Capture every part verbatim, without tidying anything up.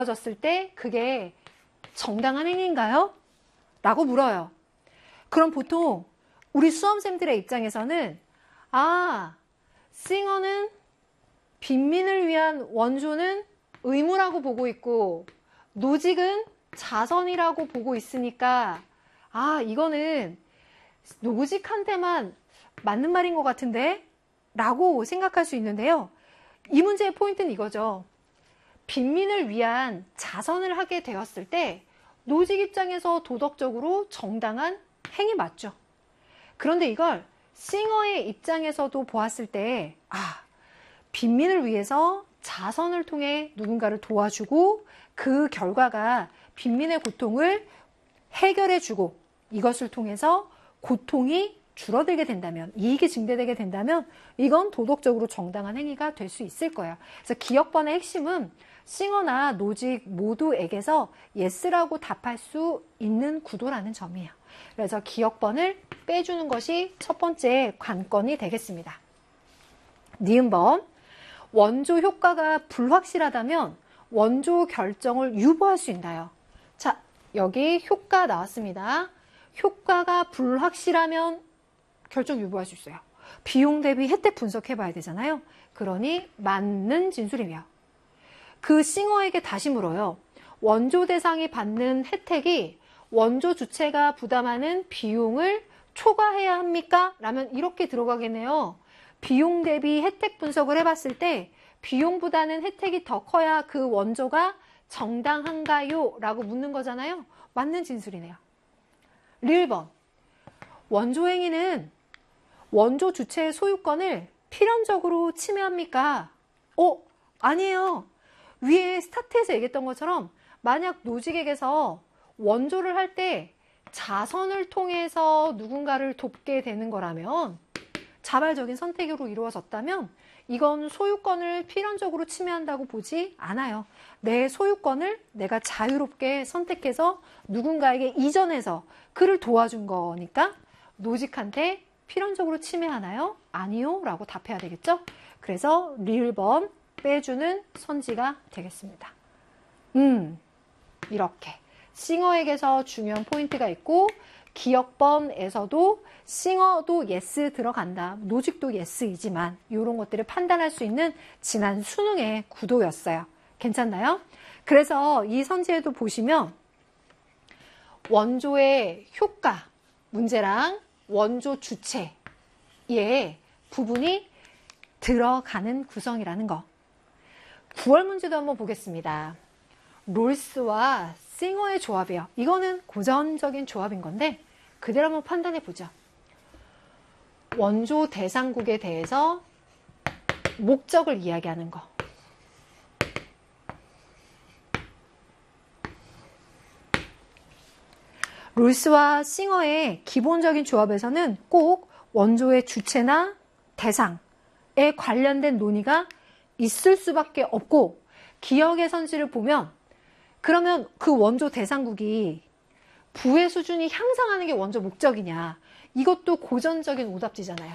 졌을 때 그게 정당한 행위인가요? 라고 물어요. 그럼 보통 우리 수험생들의 입장에서는 아, 싱어는 빈민을 위한 원조는 의무라고 보고 있고 노직은 자선이라고 보고 있으니까 아, 이거는 노직한테만 맞는 말인 것 같은데? 라고 생각할 수 있는데요. 이 문제의 포인트는 이거죠. 빈민을 위한 자선을 하게 되었을 때 노직 입장에서 도덕적으로 정당한 행위 맞죠. 그런데 이걸 싱어의 입장에서도 보았을 때 아, 빈민을 위해서 자선을 통해 누군가를 도와주고 그 결과가 빈민의 고통을 해결해주고 이것을 통해서 고통이 줄어들게 된다면, 이익이 증대되게 된다면 이건 도덕적으로 정당한 행위가 될 수 있을 거예요. 그래서 기역번의 핵심은 싱어나 노직 모두에게서 예스라고 답할 수 있는 구도라는 점이에요. 그래서 기역번을 빼주는 것이 첫 번째 관건이 되겠습니다. 니은번, 원조 효과가 불확실하다면 원조 결정을 유보할 수 있나요? 자, 여기 효과 나왔습니다. 효과가 불확실하면 결정 유보할 수 있어요. 비용 대비 혜택 분석해 봐야 되잖아요. 그러니 맞는 진술이며 그 싱어에게 다시 물어요. 원조 대상이 받는 혜택이 원조 주체가 부담하는 비용을 초과해야 합니까? 라면 이렇게 들어가겠네요. 비용 대비 혜택 분석을 해봤을 때 비용보다는 혜택이 더 커야 그 원조가 정당한가요? 라고 묻는 거잖아요. 맞는 진술이네요. 리을번, 원조 행위는 원조 주체의 소유권을 필연적으로 침해합니까? 어? 아니에요. 위에 스타트에서 얘기했던 것처럼 만약 노직에게서 원조를 할 때 자선을 통해서 누군가를 돕게 되는 거라면 자발적인 선택으로 이루어졌다면 이건 소유권을 필연적으로 침해한다고 보지 않아요. 내 소유권을 내가 자유롭게 선택해서 누군가에게 이전해서 그를 도와준 거니까 노직한테 필연적으로 침해하나요? 아니요 라고 답해야 되겠죠. 그래서 리을번 빼주는 선지가 되겠습니다. 음, 이렇게 싱어에게서 중요한 포인트가 있고 기역번에서도 싱어도 예스 들어간다. 노직도 예스이지만 이런 것들을 판단할 수 있는 지난 수능의 구도였어요. 괜찮나요? 그래서 이 선지에도 보시면 원조의 효과 문제랑 원조 주체의 부분이 들어가는 구성이라는 거. 구월 문제도 한번 보겠습니다. 롤스와 싱어의 조합이에요. 이거는 고전적인 조합인 건데 그대로 한번 판단해 보죠. 원조 대상국에 대해서 목적을 이야기하는 거. 롤스와 싱어의 기본적인 조합에서는 꼭 원조의 주체나 대상에 관련된 논의가 있을 수밖에 없고 기역의 선지를 보면 그러면 그 원조 대상국이 부의 수준이 향상하는 게 원조 목적이냐. 이것도 고전적인 오답지잖아요.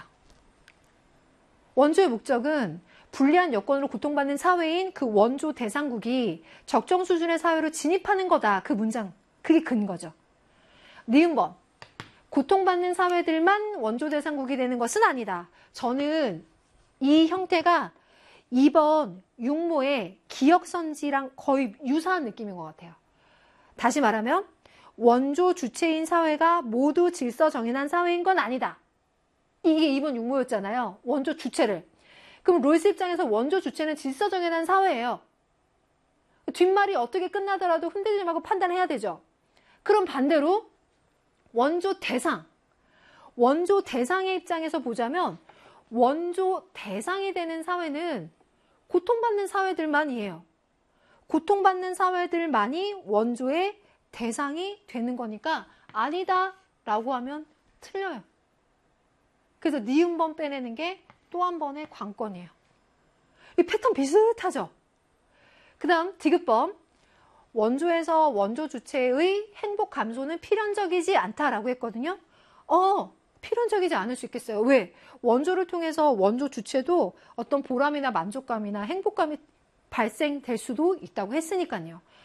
원조의 목적은 불리한 여건으로 고통받는 사회인 그 원조 대상국이 적정 수준의 사회로 진입하는 거다. 그 문장, 그게 근거죠. 니은번, 고통받는 사회들만 원조 대상국이 되는 것은 아니다. 저는 이 형태가 이 번 육모의 기역선지랑 거의 유사한 느낌인 것 같아요. 다시 말하면 원조 주체인 사회가 모두 질서 정연한 사회인 건 아니다. 이게 이 번 육모였잖아요. 원조 주체를. 그럼 롤스 입장에서 원조 주체는 질서 정연한 사회예요. 뒷말이 어떻게 끝나더라도 흔들리지 말고 판단해야 되죠. 그럼 반대로 원조 대상. 원조 대상의 입장에서 보자면 원조 대상이 되는 사회는 고통받는 사회들만이에요. 고통받는 사회들만이 원조의 대상이 되는 거니까 아니다 라고 하면 틀려요. 그래서 니은번 빼내는 게 또 한 번의 관건이에요. 이 패턴 비슷하죠? 그 다음 디귿번, 원조에서 원조 주체의 행복 감소는 필연적이지 않다라고 했거든요. 어, 필연적이지 않을 수 있겠어요. 왜? 원조를 통해서 원조 주체도 어떤 보람이나 만족감이나 행복감이 발생될 수도 있다고 했으니까요.